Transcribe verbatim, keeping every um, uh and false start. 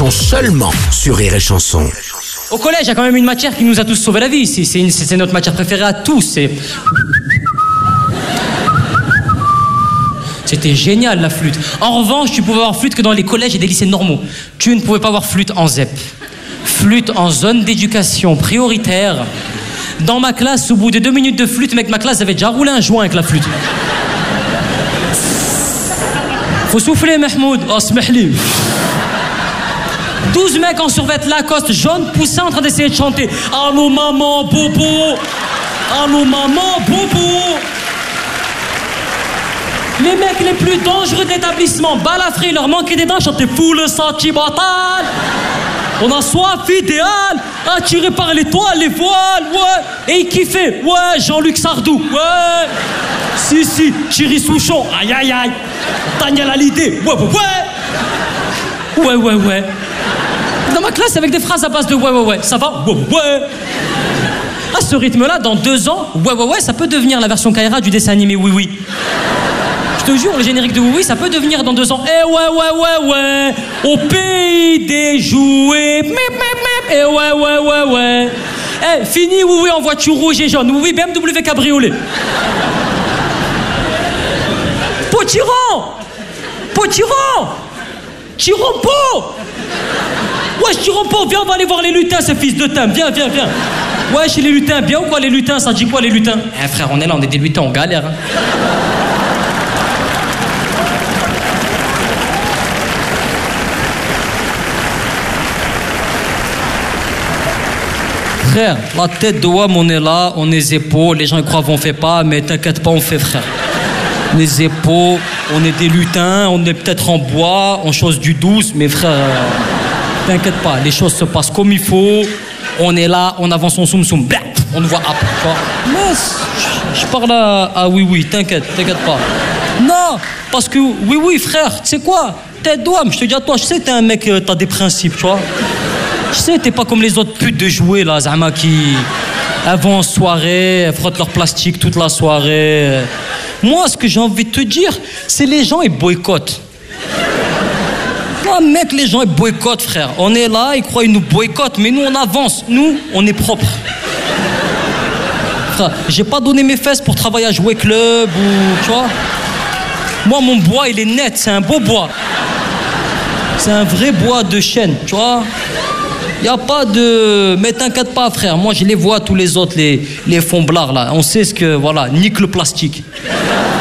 sont seulement sur Rire et Chanson. Au collège, il y a quand même une matière qui nous a tous sauvé la vie. C'est, c'est, une, c'est notre matière préférée à tous. C'est... C'était génial, la flûte. En revanche, tu pouvais avoir flûte que dans les collèges et des lycées normaux. Tu ne pouvais pas avoir flûte en Z E P. Flûte en zone d'éducation prioritaire. Dans ma classe, au bout de deux minutes de flûte, mec, ma classe avait déjà roulé un joint avec la flûte. Faut souffler, Mahmoud. Oh, smahli. douze mecs en survêt Lacoste jaune poussés en train d'essayer de chanter. Allô, maman, bobo. Allô, maman, bobo. Les mecs les plus dangereux de l'établissement, balafrés, leur manquait des dents, chantaient fou le senti batal. On a soif idéal, attiré par l'étoile, les voiles, ouais. Et ils kiffaient, ouais, Jean-Luc Sardou, ouais. Si, si, Thierry Souchon, aïe, aïe, aïe. Daniel Hallyday, ouais, ouais, ouais. Ouais, ouais, ouais. Dans ma classe, avec des phrases à base de ouais, ouais, ouais, ça va, ouais, ouais. À ce rythme-là, dans deux ans, ouais, ouais, ouais, ça peut devenir la version Kaira du dessin animé Oui, oui. Je te jure, le générique de Oui, oui, ça peut devenir dans deux ans. Eh ouais, ouais, ouais, ouais, au pays des jouets. Mip, mip, mip. Eh ouais, ouais, ouais, ouais. Eh, fini Oui, oui, en voiture rouge et jaune. Oui, oui, B M W cabriolet. Potiron Potiron Tirompo. Ouais, Tirompo, viens, on va aller voir les lutins, ce fils de thym. Viens, viens, viens. Ouais, chez les lutins, bien ou quoi, les lutins? Ça dit quoi, les lutins? Eh, frère, on est là, on est des lutins, on galère, hein. Frère, la tête de Wam, on est là, on est épaules, les gens ils croient qu'on fait pas, mais t'inquiète pas, on fait, frère. Les épaules, on est des lutins, on est peut-être en bois, on chose du douce, mais frère, euh, t'inquiète pas, les choses se passent comme il faut, on est là, on avance son soum soum, on nous voit après, tu vois. Mais je, je parle à, à oui, oui, t'inquiète, t'inquiète pas. Non, parce que oui, oui, frère, tu sais quoi, tête de Wam, je te dis à toi, je sais que t'es un mec, euh, t'as des principes, tu vois. Je sais, t'es pas comme les autres putes de jouets, là, Zama, qui... Elles vont en soirée, elles frottent leur plastique toute la soirée. Moi, ce que j'ai envie de te dire, c'est les gens, ils boycottent. Non, mec, les gens, ils boycottent, frère. On est là, ils croient qu'ils nous boycottent, mais nous, on avance. Nous, on est propre. Frère, j'ai pas donné mes fesses pour travailler à Jouer Club ou... Tu vois. Moi, mon bois, il est net, c'est un beau bois. C'est un vrai bois de chêne, tu vois. Il n'y a pas de... Mais t'inquiète pas, frère. Moi, je les vois, tous les autres, les, les fonds blards, là. On sait ce que... Voilà, nique le plastique.